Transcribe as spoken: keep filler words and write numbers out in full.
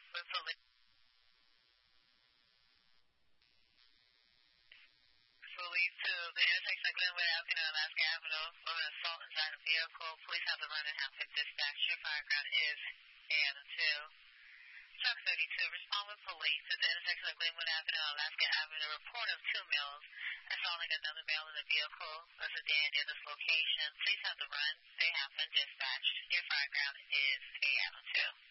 with police. Police to the intersection of Glenwood Avenue and Alaska Avenue for an assault inside a vehicle. Police have the run and have been dispatched. Your fire ground is A Avenue two. Truck thirty-two, respond with police at the intersection of Glenwood Avenue and Alaska Avenue. Report of two males assaulting another male in the vehicle. There's a sedan near this location. Please have the run. They have been dispatched. Your fire ground is A Avenue two.